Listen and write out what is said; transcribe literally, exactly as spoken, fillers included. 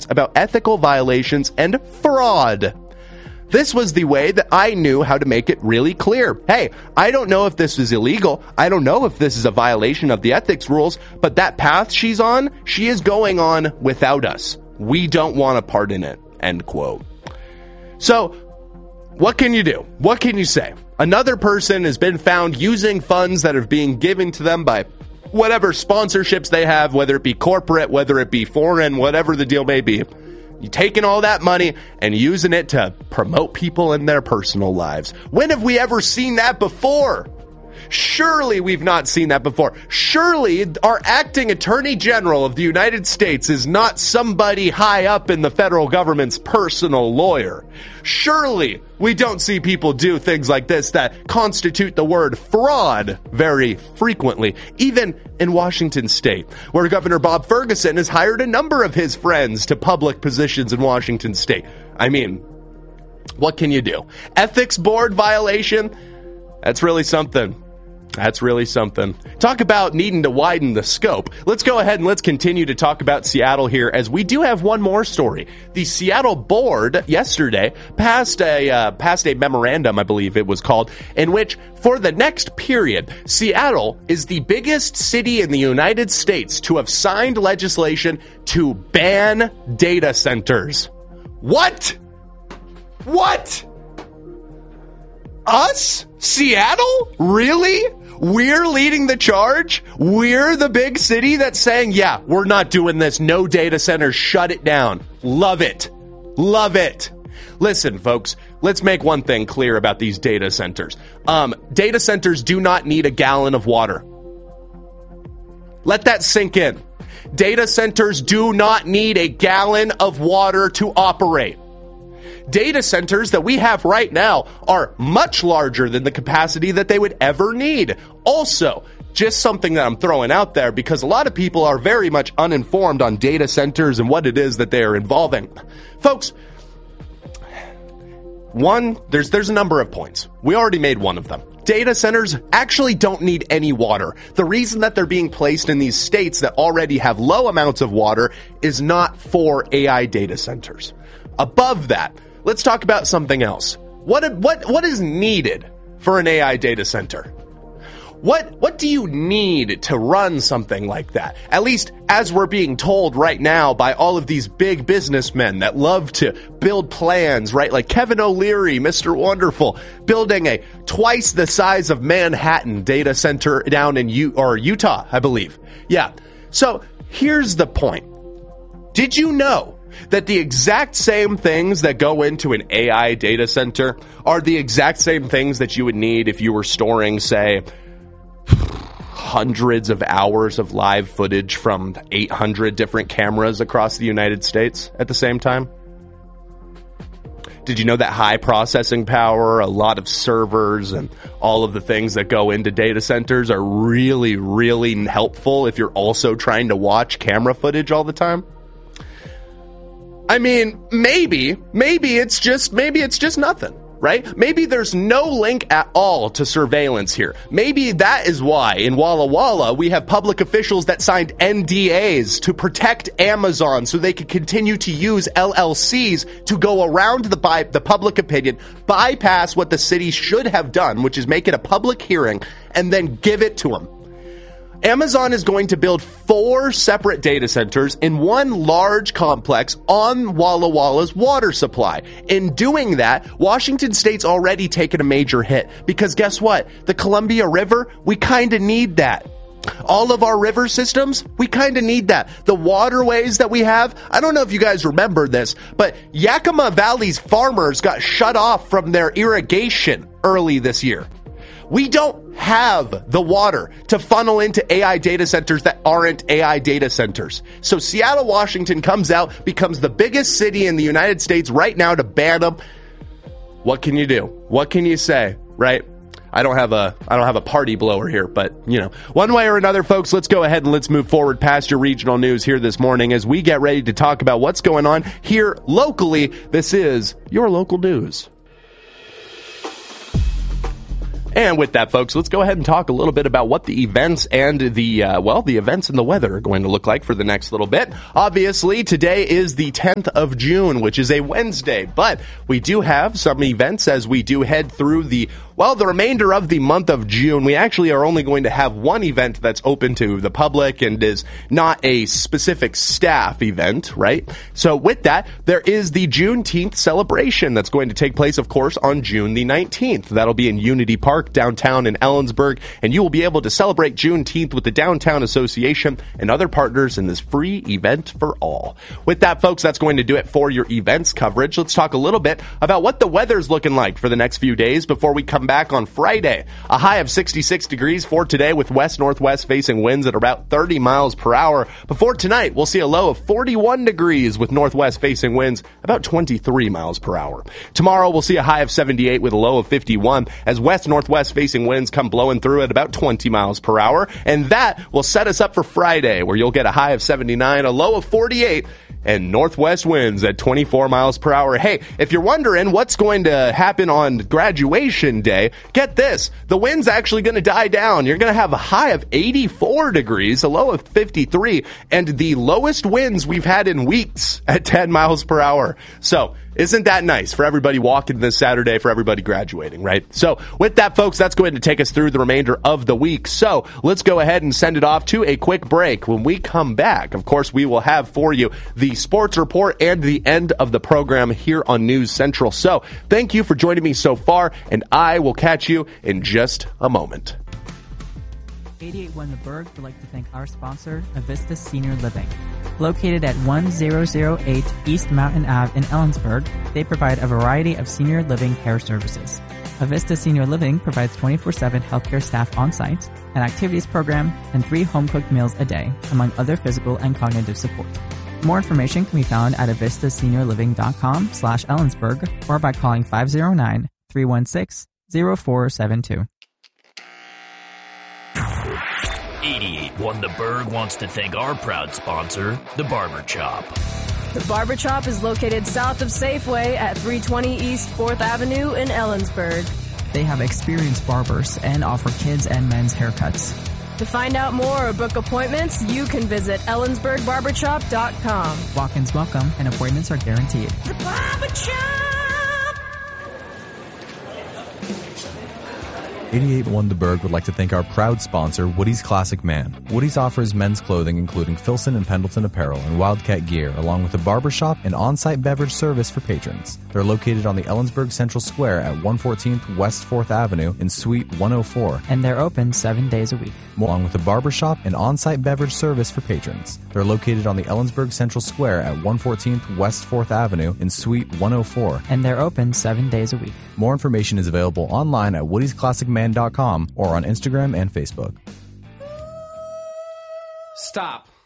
about ethical violations and fraud. This was the way that I knew how to make it really clear. Hey, I don't know if this is illegal. I don't know if this is a violation of the ethics rules, but that path she's on, she is going on without us. We don't want a part in it. End quote. So, what can you do? What can you say? Another person has been found using funds that are being given to them by whatever sponsorships they have, whether it be corporate, whether it be foreign, whatever the deal may be. You taking all that money and using it to promote people in their personal lives. When have we ever seen that before? Surely we've not seen that before. Surely our acting Attorney General of the United States is not somebody high up in the federal government's personal lawyer. Surely we don't see people do things like this that constitute the word fraud very frequently, even in Washington State, where Governor Bob Ferguson has hired a number of his friends to public positions in Washington State. I mean, what can you do? Ethics board violation? That's really something. That's really something. Talk about needing to widen the scope. Let's go ahead and let's continue to talk about Seattle here, as we do have one more story. The Seattle board yesterday passed a uh, passed a memorandum, I believe it was called, in which for the next period, Seattle is the biggest city in the United States to have signed legislation to ban data centers. What? What? Us? Seattle? Really? We're leading the charge? We're the big city that's saying, yeah, we're not doing this. No data centers. Shut it down. Love it. Love it. Listen, folks, let's make one thing clear about these data centers. Um, data centers do not need a gallon of water. Let that sink in. Data centers do not need a gallon of water to operate. Data centers that we have right now are much larger than the capacity that they would ever need. Also, just something that I'm throwing out there, because a lot of people are very much uninformed on data centers and what it is that they are involving. Folks, one, there's there's a number of points. We already made one of them. Data centers actually don't need any water. The reason that they're being placed in these states that already have low amounts of water is not for A I data centers. Above that, let's talk about something else. What what what is needed for an A I data center? What what do you need to run something like that? At least as we're being told right now by all of these big businessmen that love to build plans, right? Like Kevin O'Leary, Mister Wonderful, building a twice the size of Manhattan data center down in U- or Utah, I believe. Yeah. So here's the point. Did you know that the exact same things that go into an A I data center are the exact same things that you would need if you were storing, say, hundreds of hours of live footage from eight hundred different cameras across the United States at the same time? Did you know that high processing power, a lot of servers, and all of the things that go into data centers are really, really helpful if you're also trying to watch camera footage all the time? I mean, maybe, maybe it's just, maybe it's just nothing, right? Maybe there's no link at all to surveillance here. Maybe that is why in Walla Walla we have public officials that signed N D As to protect Amazon so they could continue to use L L Cs to go around the by, the public opinion, bypass what the city should have done, which is make it a public hearing and then give it to them. Amazon is going to build four separate data centers in one large complex on Walla Walla's water supply. In doing that, Washington State's already taken a major hit because guess what? The Columbia River, we kind of need that. All of our river systems, we kind of need that. The waterways that we have, I don't know if you guys remember this, but Yakima Valley's farmers got shut off from their irrigation early this year. We don't have the water to funnel into A I data centers that aren't A I data centers. So Seattle, Washington comes out, becomes the biggest city in the United States right now to ban them. What can you do? What can you say, right? I don't have a I don't have a party blower here, but, you know, one way or another, folks, let's go ahead and let's move forward past your regional news here this morning as we get ready to talk about what's going on here locally. This is your local news. And with that, folks, let's go ahead and talk a little bit about what the events and the, uh, well, the events and the weather are going to look like for the next little bit. Obviously, today is the tenth of June, which is a Wednesday, but we do have some events as we do head through the, well, the remainder of the month of June. We actually are only going to have one event that's open to the public and is not a specific staff event, right? So with that, there is the Juneteenth celebration that's going to take place, of course, on June the nineteenth. That'll be in Unity Park, downtown in Ellensburg, and you will be able to celebrate Juneteenth with the Downtown Association and other partners in this free event for all. With that, folks, that's going to do it for your events coverage. Let's talk a little bit about what the weather's looking like for the next few days before we come back on Friday. A high of sixty-six degrees for today with west-northwest facing winds at about thirty miles per hour. Before tonight, we'll see a low of forty-one degrees with northwest facing winds about twenty-three miles per hour. Tomorrow, we'll see a high of seventy-eight with a low of fifty-one as west-northwest facing winds come blowing through at about twenty miles per hour. And that will set us up for Friday, where you'll get a high of seventy-nine, a low of forty-eight, and northwest winds at twenty-four miles per hour. Hey, if you're wondering what's going to happen on graduation day, get this. The wind's actually going to die down. You're going to have a high of eighty-four degrees, a low of fifty-three, and the lowest winds we've had in weeks at ten miles per hour. So, isn't that nice for everybody walking this Saturday, for everybody graduating, right? So with that, folks, that's going to take us through the remainder of the week. So let's go ahead and send it off to a quick break. When we come back, of course, we will have for you the sports report and the end of the program here on News Central. So thank you for joining me so far, and I will catch you in just a moment. eighty-eight One The Berg would like to thank our sponsor, Avista Senior Living. Located at one thousand eight East Mountain Avenue in Ellensburg, they provide a variety of senior living care services. Avista Senior Living provides twenty-four seven healthcare staff on-site, an activities program, and three home-cooked meals a day, among other physical and cognitive support. More information can be found at avista senior living dot com slash Ellensburg or by calling five oh nine, three one six, oh four seven two. eighty-eight One The Berg wants to thank our proud sponsor, The Barber Chop. The Barber Chop is located south of Safeway at three twenty East fourth Avenue in Ellensburg. They have experienced barbers and offer kids and men's haircuts. To find out more or book appointments, you can visit ellensburg barber chop dot com. Walk-ins welcome and appointments are guaranteed. The Barber Chop! eighty-eight One The Berg would like to thank our proud sponsor, Woody's Classic Man. Woody's offers men's clothing including Filson and Pendleton apparel and Wildcat gear, along with a barbershop and on-site beverage service for patrons. They're located on the Ellensburg Central Square at one fourteenth West fourth Avenue in Suite one oh four. And they're open seven days a week. Along with a barbershop and on-site beverage service for patrons. They're located on the Ellensburg Central Square at one fourteenth West fourth Avenue in Suite one oh four. And they're open seven days a week. More information is available online at woodies classic man dot com or on Instagram and Facebook. Stop.